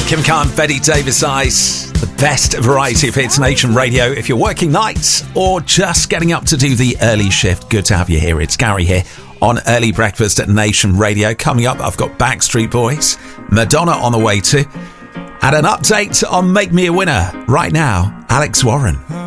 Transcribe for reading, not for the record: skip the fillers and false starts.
Kim Khan, Betty Davis Eyes, the best variety of hits Nation Radio. If you're working nights or just getting up to do the early shift, good to have you here. It's Gary here on Early Breakfast at Nation Radio. Coming up, I've got Backstreet Boys, Madonna on the way too, and an update on Make Me a Winner. Right now, Alex Warren.